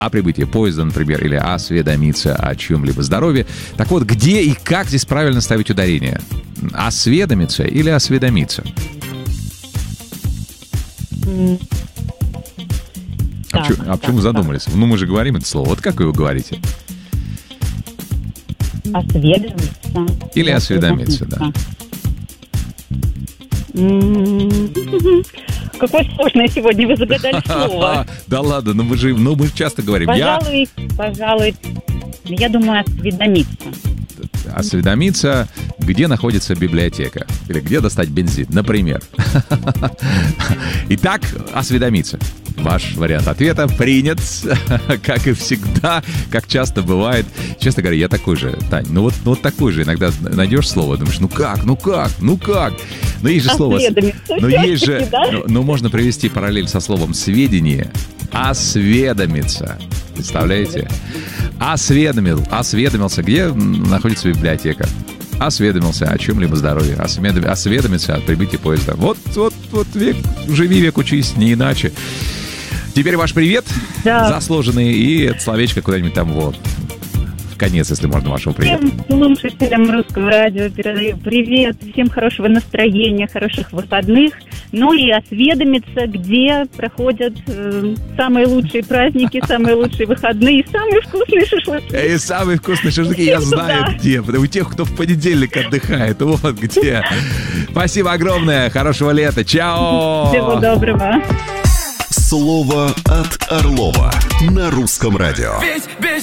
о прибытии поезда, например, или осведомиться о чьем-либо здоровье. Так вот, где и как здесь правильно ставить ударение? Осведомиться или осведомиться? А почему вы задумались? Ну, мы же говорим это слово. Вот как вы его говорите? Осведомиться. Или осведомиться, да. Какое сложное сегодня вы загадали слово. Да ладно, мы же часто говорим. Пожалуй, я думаю, осведомиться. Осведомиться, где находится библиотека. Или где достать бензин, например. Итак, осведомиться. Ваш вариант ответа принят, как и всегда, как часто бывает. Честно говоря, я такой же, Тань. Ну вот такой же. Иногда найдешь слово, думаешь, ну как? Ну есть же слово... Ну есть же... Ну можно привести параллель со словом «сведение». Осведомиться. Представляете? Осведомился, где находится библиотека. Осведомился о чем-либо здоровье. Осведомиться о прибытии поезда. Вот век, живи век, учись, не иначе. Теперь ваш привет, заслуженный, и это словечко куда-нибудь там в конец, если можно, вашего привета. Всем слушателям Русского радио передаю привет, всем хорошего настроения, хороших выходных, ну и осведомиться, где проходят самые лучшие праздники, самые лучшие выходные и самые вкусные шашлыки. И самые вкусные шашлыки я знаю где, у тех, кто в понедельник отдыхает, вот где. Спасибо огромное, хорошего лета, чао! Всего доброго. Слово от Орлова на Русском радио.